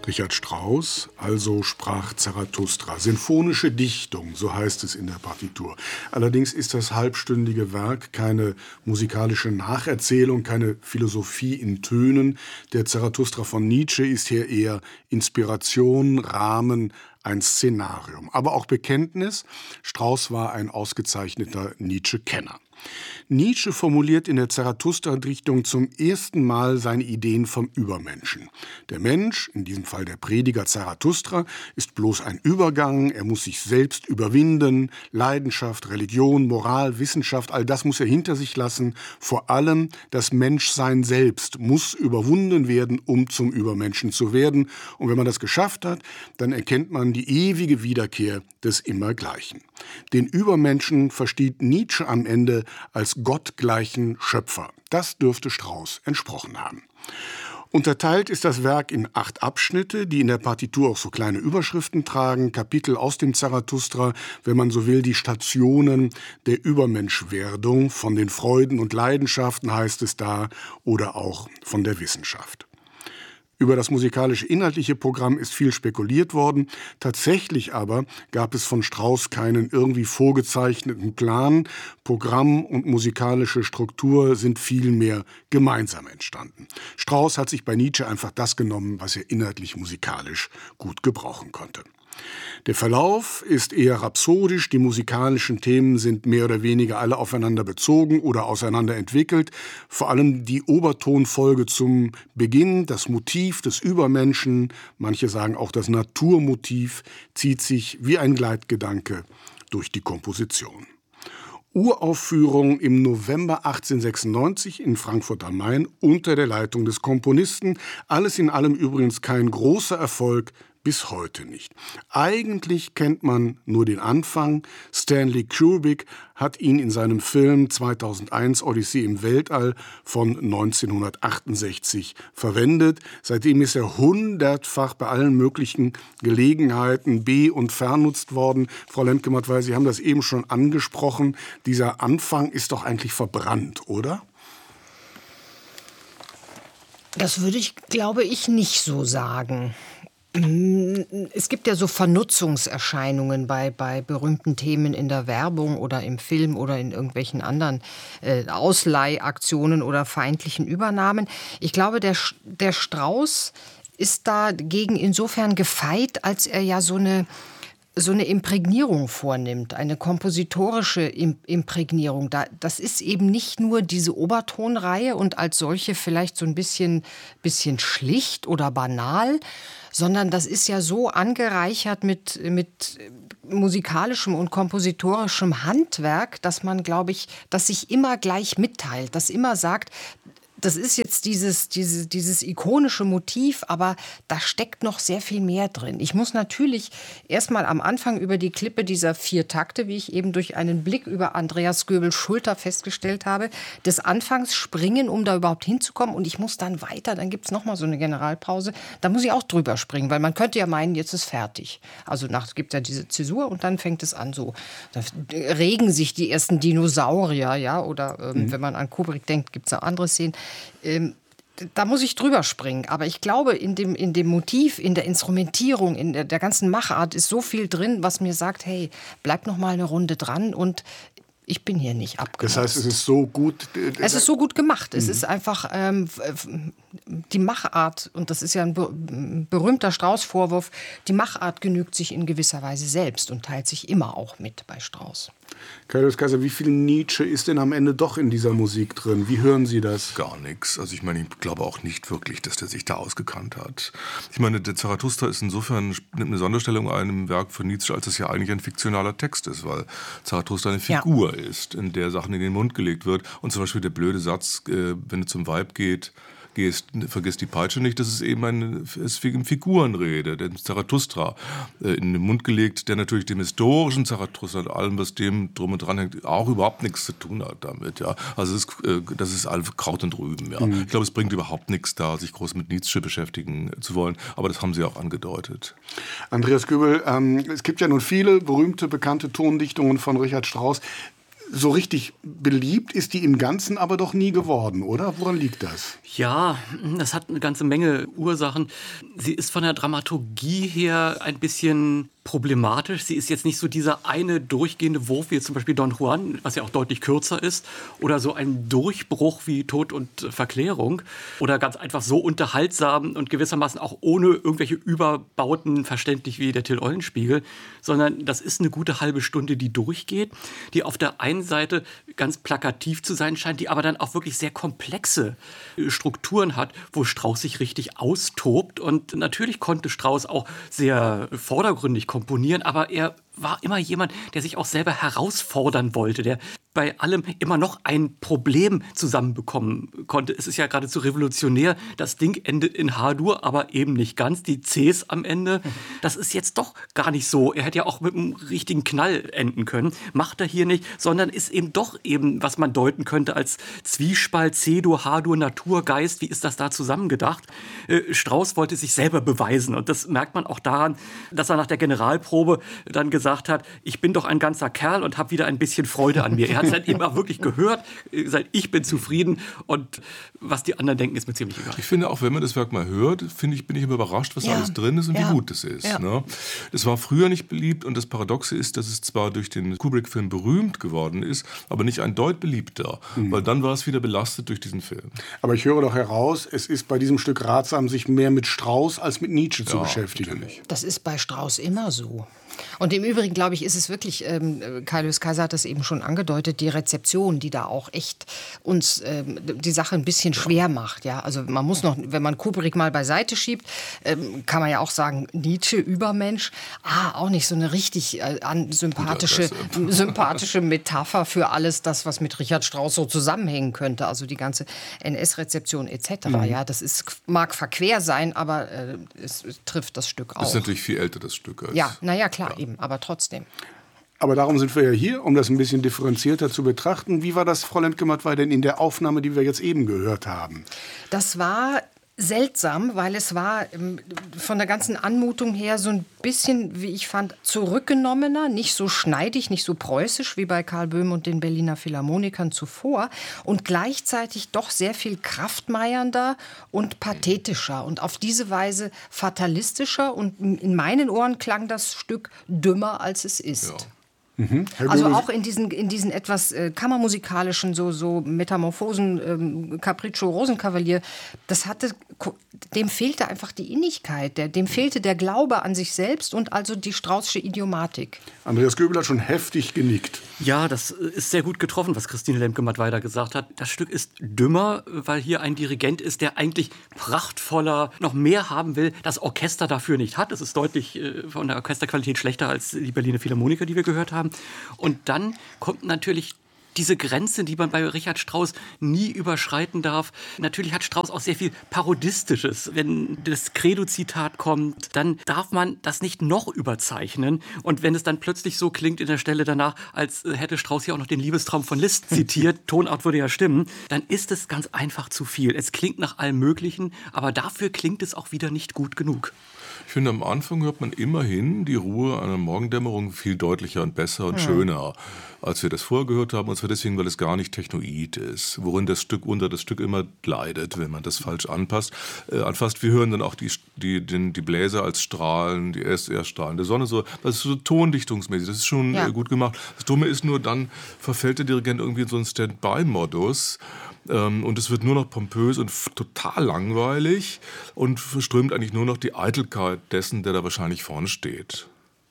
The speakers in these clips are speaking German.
Richard Strauss, also sprach Zarathustra. Sinfonische Dichtung, so heißt es in der Partitur. Allerdings ist das halbstündige Werk keine musikalische Nacherzählung, keine Philosophie in Tönen. Der Zarathustra von Nietzsche ist hier eher Inspiration, Rahmen, ein Szenarium. Aber auch Bekenntnis, Strauss war ein ausgezeichneter Nietzsche-Kenner. Nietzsche formuliert in der Zarathustra-Dichtung zum ersten Mal seine Ideen vom Übermenschen. Der Mensch, in diesem Fall der Prediger Zarathustra, ist bloß ein Übergang, er muss sich selbst überwinden, Leidenschaft, Religion, Moral, Wissenschaft, all das muss er hinter sich lassen. Vor allem das Menschsein selbst muss überwunden werden, um zum Übermenschen zu werden. Und wenn man das geschafft hat, dann erkennt man die ewige Wiederkehr des Immergleichen. Den Übermenschen versteht Nietzsche am Ende als gottgleichen Schöpfer. Das dürfte Strauss entsprochen haben. Unterteilt ist das Werk in 8 Abschnitte, die in der Partitur auch so kleine Überschriften tragen, Kapitel aus dem Zarathustra, wenn man so will, die Stationen der Übermenschwerdung, von den Freuden und Leidenschaften heißt es da, oder auch von der Wissenschaft. Über das musikalische inhaltliche Programm ist viel spekuliert worden. Tatsächlich aber gab es von Strauss keinen irgendwie vorgezeichneten Plan. Programm und musikalische Struktur sind vielmehr gemeinsam entstanden. Strauss hat sich bei Nietzsche einfach das genommen, was er inhaltlich musikalisch gut gebrauchen konnte. Der Verlauf ist eher rhapsodisch, die musikalischen Themen sind mehr oder weniger alle aufeinander bezogen oder auseinander entwickelt. Vor allem die Obertonfolge zum Beginn, das Motiv des Übermenschen, manche sagen auch das Naturmotiv, zieht sich wie ein Gleitgedanke durch die Komposition. Uraufführung im November 1896 in Frankfurt am Main unter der Leitung des Komponisten. Alles in allem übrigens kein großer Erfolg, bis heute nicht. Eigentlich kennt man nur den Anfang. Stanley Kubrick hat ihn in seinem Film 2001 Odyssee im Weltall von 1968 verwendet. Seitdem ist er 100-fach bei allen möglichen Gelegenheiten be- und vernutzt worden. Frau Lemke-Matt, weil Sie haben das eben schon angesprochen. Dieser Anfang ist doch eigentlich verbrannt, oder? Das würde ich, glaube ich, nicht so sagen. Es gibt ja so Vernutzungserscheinungen bei berühmten Themen in der Werbung oder im Film oder in irgendwelchen anderen Ausleihaktionen oder feindlichen Übernahmen. Ich glaube, der Strauss ist dagegen insofern gefeit, als er ja so eine Imprägnierung vornimmt, eine kompositorische Imprägnierung. Das ist eben nicht nur diese Obertonreihe und als solche vielleicht so ein bisschen schlicht oder banal, sondern das ist ja so angereichert mit musikalischem und kompositorischem Handwerk, dass man, glaube ich, das sich immer gleich mitteilt, das immer sagt, das ist jetzt dieses ikonische Motiv, aber da steckt noch sehr viel mehr drin. Ich muss natürlich erstmal am Anfang über die Klippe dieser 4 Takte, wie ich eben durch einen Blick über Andreas Göbels Schulter festgestellt habe, des Anfangs springen, um da überhaupt hinzukommen. Und ich muss dann weiter, dann gibt es nochmal so eine Generalpause. Da muss ich auch drüber springen, weil man könnte ja meinen, jetzt ist fertig. Also es gibt ja diese Zäsur und dann fängt es an so. Da regen sich die ersten Dinosaurier, ja, oder wenn man an Kubrick denkt, gibt es auch andere Szenen. Da muss ich drüber springen. Aber ich glaube, in dem Motiv, in der Instrumentierung, in der ganzen Machart ist so viel drin, was mir sagt, hey, bleib noch mal eine Runde dran und ich bin hier nicht abgenommen. Das heißt, es ist so gut... Es ist so gut gemacht. Es ist einfach die Machart, und das ist ja ein berühmter Strauss-Vorwurf, die Machart genügt sich in gewisser Weise selbst und teilt sich immer auch mit bei Strauss. Kaius Kaiser, wie viel Nietzsche ist denn am Ende doch in dieser Musik drin? Wie hören Sie das? Gar nichts. Also ich meine, ich glaube auch nicht wirklich, dass der sich da ausgekannt hat. Ich meine, der Zarathustra ist insofern nimmt eine Sonderstellung ein im Werk von Nietzsche, als es ja eigentlich ein fiktionaler Text ist, weil Zarathustra eine Figur ist, in der Sachen in den Mund gelegt wird. Und zum Beispiel der blöde Satz, wenn du zum Weib vergiss die Peitsche nicht, das ist eben eine Figurenrede, der Zarathustra in den Mund gelegt, der natürlich dem historischen Zarathustra und allem, was dem drum und dran hängt, auch überhaupt nichts zu tun hat damit. Ja. Also das ist alles Kraut und Rüben. Ja. Ich glaube, es bringt überhaupt nichts da, sich groß mit Nietzsche beschäftigen zu wollen, aber das haben Sie auch angedeutet. Andreas Göbel, es gibt ja nun viele berühmte, bekannte Tondichtungen von Richard Strauss. so richtig beliebt ist die im Ganzen aber doch nie geworden, oder? Woran liegt das? Ja, das hat eine ganze Menge Ursachen. Sie ist von der Dramaturgie her ein bisschen problematisch. Sie ist jetzt nicht so dieser eine durchgehende Wurf, wie jetzt zum Beispiel Don Juan, was ja auch deutlich kürzer ist, oder so ein Durchbruch wie Tod und Verklärung, oder ganz einfach so unterhaltsam und gewissermaßen auch ohne irgendwelche Überbauten verständlich wie der Till-Eulenspiegel, sondern das ist eine gute halbe Stunde, die durchgeht, die auf der einen Seite ganz plakativ zu sein scheint, die aber dann auch wirklich sehr komplexe Strukturen hat, wo Strauss sich richtig austobt. Und natürlich konnte Strauss auch sehr vordergründig komponieren, aber er war immer jemand, der sich auch selber herausfordern wollte, der bei allem immer noch ein Problem zusammenbekommen konnte. Es ist ja geradezu revolutionär. Das Ding endet in H-Dur, aber eben nicht ganz. Die Cs am Ende, das ist jetzt doch gar nicht so. Er hätte ja auch mit einem richtigen Knall enden können. Macht er hier nicht, sondern ist eben doch eben, was man deuten könnte als Zwiespalt, C-Dur, H-Dur, Natur, Geist. Wie ist das da zusammengedacht? Strauss wollte sich selber beweisen. Und das merkt man auch daran, dass er nach der Generalprobe dann gesagt hat, ich bin doch ein ganzer Kerl und habe wieder ein bisschen Freude an mir. Er hat es halt eben auch wirklich gehört, gesagt, ich bin zufrieden und was die anderen denken, ist mir ziemlich egal. Ich finde auch, wenn man das Werk mal hört, bin ich immer überrascht, was alles drin ist und wie gut es ist. Ja. Ne? Das war früher nicht beliebt und das Paradoxe ist, dass es zwar durch den Kubrick-Film berühmt geworden ist, aber nicht ein Deut beliebter, weil dann war es wieder belastet durch diesen Film. Aber ich höre doch heraus, es ist bei diesem Stück ratsam, sich mehr mit Strauss als mit Nietzsche zu beschäftigen. Natürlich. Das ist bei Strauss immer so. Und im Übrigen, glaube ich, ist es wirklich, Kai-Lös Kaiser hat das eben schon angedeutet, die Rezeption, die da auch echt uns die Sache ein bisschen schwer macht. Ja? Also man muss noch, wenn man Kubrick mal beiseite schiebt, kann man ja auch sagen, Nietzsche, Übermensch, auch nicht so eine richtig sympathische Metapher für alles das, was mit Richard Strauss so zusammenhängen könnte. Also die ganze NS-Rezeption etc. Ja, das mag verquer sein, aber es trifft das Stück auch. Das ist natürlich viel älter, das Stück. Ja, naja, klar, eben, aber trotzdem. Aber darum sind wir ja hier, um das ein bisschen differenzierter zu betrachten. Wie war das, Frau Lemke-Mattwey, denn in der Aufnahme, die wir jetzt eben gehört haben? Das war seltsam, weil es war von der ganzen Anmutung her so ein bisschen, wie ich fand, zurückgenommener, nicht so schneidig, nicht so preußisch wie bei Karl Böhm und den Berliner Philharmonikern zuvor und gleichzeitig doch sehr viel kraftmeiernder und pathetischer und auf diese Weise fatalistischer und in meinen Ohren klang das Stück dümmer, als es ist. Ja. Also auch in diesen etwas kammermusikalischen, so Metamorphosen, Capriccio, Rosenkavalier, dem fehlte einfach die Innigkeit, dem fehlte der Glaube an sich selbst und also die Straußsche Idiomatik. Andreas Göbel hat schon heftig genickt. Ja, das ist sehr gut getroffen, was Christine Lemke-Mattwey gesagt hat. Das Stück ist dümmer, weil hier ein Dirigent ist, der eigentlich prachtvoller, noch mehr haben will, das Orchester dafür nicht hat. Es ist deutlich von der Orchesterqualität schlechter als die Berliner Philharmoniker, die wir gehört haben. Und dann kommt natürlich diese Grenze, die man bei Richard Strauss nie überschreiten darf. Natürlich hat Strauss auch sehr viel Parodistisches. Wenn das Credo-Zitat kommt, dann darf man das nicht noch überzeichnen. Und wenn es dann plötzlich so klingt in der Stelle danach, als hätte Strauss hier auch noch den Liebestraum von Liszt zitiert, Tonart würde ja stimmen, dann ist es ganz einfach zu viel. Es klingt nach allem Möglichen, aber dafür klingt es auch wieder nicht gut genug. Ich finde, am Anfang hört man immerhin die Ruhe einer Morgendämmerung viel deutlicher und besser und schöner, als wir das vorher gehört haben. Und zwar deswegen, weil es gar nicht technoid ist, worin das Stück immer leidet, wenn man das falsch anfasst. Wir hören dann auch die Bläser als Strahlen, die Strahlen der Sonne. So. Das ist so tondichtungsmäßig, das ist schon gut gemacht. Das Dumme ist nur, dann verfällt der Dirigent irgendwie in so einen Stand-by-Modus. Und es wird nur noch pompös und total langweilig und verströmt eigentlich nur noch die Eitelkeit dessen, der da wahrscheinlich vorne steht.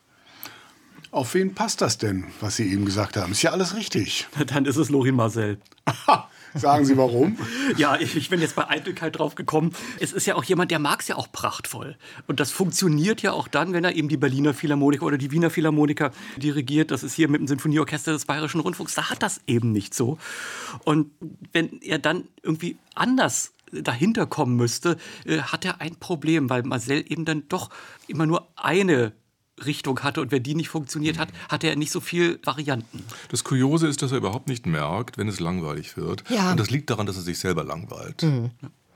Auf wen passt das denn, was Sie eben gesagt haben? Ist ja alles richtig. Dann ist es Lorin Maazel. Sagen Sie warum? Ja, ich bin jetzt bei Eitelkeit drauf gekommen. Es ist ja auch jemand, der mag es ja auch prachtvoll. Und das funktioniert ja auch dann, wenn er eben die Berliner Philharmoniker oder die Wiener Philharmoniker dirigiert. Das ist hier mit dem Sinfonieorchester des Bayerischen Rundfunks. Da hat das eben nicht so. Und wenn er dann irgendwie anders dahinter kommen müsste, hat er ein Problem, weil Maazel eben dann doch immer nur eine Richtung hatte und wenn die nicht funktioniert hat, hatte er nicht so viel Varianten. Das Kuriose ist, dass er überhaupt nicht merkt, wenn es langweilig wird. Ja. Und das liegt daran, dass er sich selber langweilt. Mhm.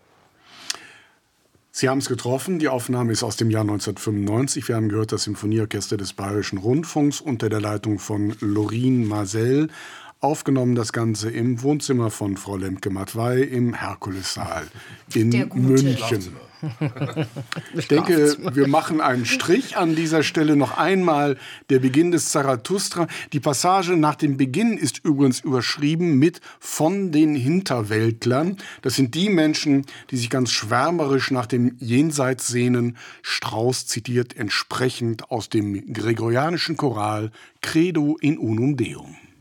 Sie haben es getroffen, die Aufnahme ist aus dem Jahr 1995. Wir haben gehört, das Symphonieorchester des Bayerischen Rundfunks unter der Leitung von Lorin Maazel Aufgenommen das Ganze im Wohnzimmer von Frau Lemke-Matwei im Herkulessaal in Der gute München. Ich denke, wir machen einen Strich an dieser Stelle. Noch einmal der Beginn des Zarathustra. Die Passage nach dem Beginn ist übrigens überschrieben mit „von den Hinterwäldlern". Das sind die Menschen, die sich ganz schwärmerisch nach dem Jenseits sehnen. Strauss zitiert entsprechend aus dem gregorianischen Choral Credo in unum Deum.